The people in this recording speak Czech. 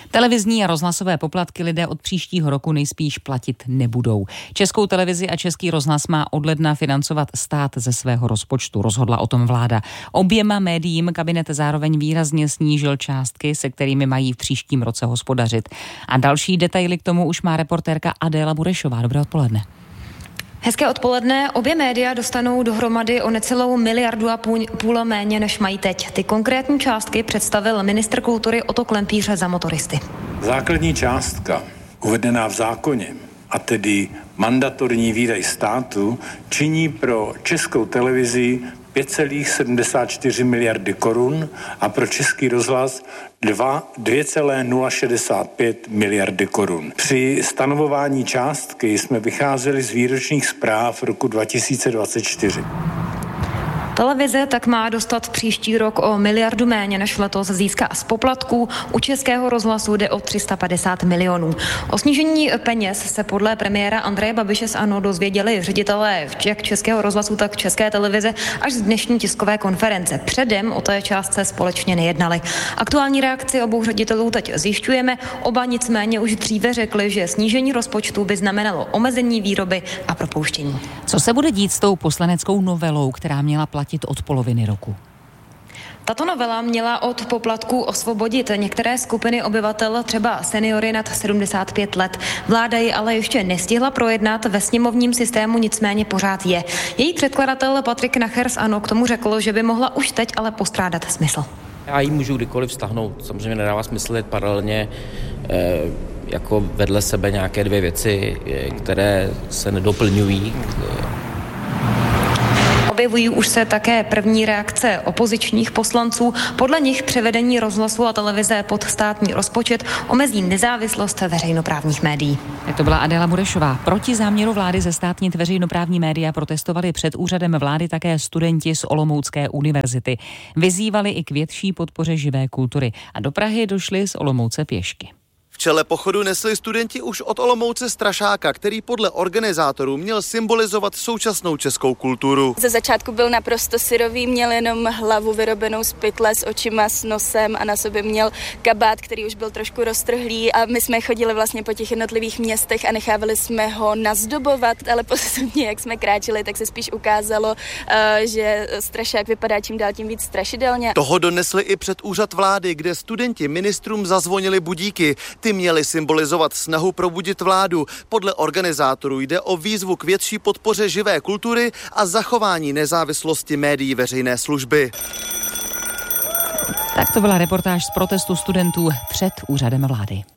Televizní a rozhlasové poplatky lidé od příštího roku nejspíš platit nebudou. Českou televizi a Český rozhlas má od ledna financovat stát ze svého rozpočtu, rozhodla o tom vláda. Oběma médiím kabinet zároveň výrazně snížil částky, se kterými mají v příštím roce hospodařit. A další detaily k tomu už má reportérka Adéla Burešová. Dobré odpoledne. Hezké odpoledne. Obě média dostanou dohromady o necelou 1,5 miliardy méně, než mají teď. Ty konkrétní částky představil ministr kultury Otto Klempíř za Motoristy. Základní částka uvedená v zákoně, a tedy mandatorní výdaj státu, činí pro Českou televizi 5,74 miliardy korun a pro Český rozhlas 2,065 miliardy korun. Při stanovování částky jsme vycházeli z výročních zpráv roku 2024. Televize tak má dostat příští rok o 1 miliardu méně, než letos získá z poplatků. U Českého rozhlasu jde o 350 milionů. O snížení peněz se podle premiéra Andreje Babiše z ANO dozvěděli ředitelé jak Českého rozhlasu, tak České televize až z dnešní tiskové konference. Předem o té částce společně nejednali. Aktuální reakci obou ředitelů teď zjišťujeme. Oba nicméně už dříve řekli, že snížení rozpočtu by znamenalo omezení výroby a propouštění. Co se bude dít s tou poslaneckou novelou, která měla platit od poloviny roku? Tato novela měla od poplatků osvobodit některé skupiny obyvatel, třeba seniory nad 75 let. Vláda ji ale ještě nestihla projednat, ve sněmovním systému nicméně pořád je. Její předkladatel Patrik Nacher z ANO k tomu řekl, že by mohla už teď ale postrádat smysl. Já ji můžu kdykoliv vztahnout. Samozřejmě nedává smysl jít paralelně jako vedle sebe nějaké dvě věci, které se nedoplňují. Objevují už se také první reakce opozičních poslanců. Podle nich převedení rozhlasu a televize pod státní rozpočet omezí nezávislost veřejnoprávních médií. To byla Adéla Burešová. Proti záměru vlády zestátnit veřejnoprávní média protestovali před úřadem vlády také studenti z Olomoucké univerzity. Vyzývali i k větší podpoře živé kultury a do Prahy došli z Olomouce pěšky. V čele pochodu nesli studenti už od Olomouce strašáka, který podle organizátorů měl symbolizovat současnou českou kulturu. Ze začátku byl naprosto syrový, měl jenom hlavu vyrobenou z pytle, s očima, s nosem a na sobě měl kabát, který už byl trošku roztrhlý a my jsme chodili vlastně po těch jednotlivých městech a nechávali jsme ho nazdobovat, ale postupně, jak jsme kráčeli, tak se spíš ukázalo, že strašák vypadá čím dál tím víc strašidelně. Toho donesli i před úřad vlády, kde studenti ministrům zazvonili budíky. Ty měly symbolizovat snahu probudit vládu. Podle organizátorů jde o výzvu k větší podpoře živé kultury a zachování nezávislosti médií veřejné služby. Tak to byla reportáž z protestu studentů před úřadem vlády.